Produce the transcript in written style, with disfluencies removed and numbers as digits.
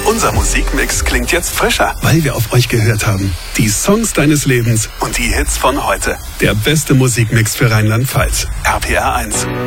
Unser Musikmix klingt jetzt frischer. Weil wir auf euch gehört haben. Die Songs deines Lebens Und die Hits von heute. Der beste Musikmix für Rheinland-Pfalz. RPR 1.